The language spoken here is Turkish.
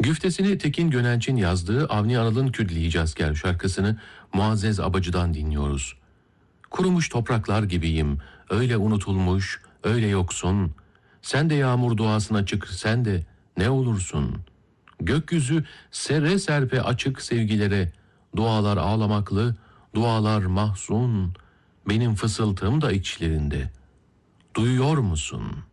Güftesini Tekin Gönenç'in yazdığı Avni Anıl'ın Küdli Asker şarkısını Muazzez Abacı'dan dinliyoruz. Kurumuş topraklar gibiyim, öyle unutulmuş, öyle yoksun. Sen de yağmur duasına çık, sen de ne olursun. Gökyüzü serre serpe açık sevgilere, dualar ağlamaklı, dualar mahzun. Benim fısıltım da içlerinde. Duyuyor musun?''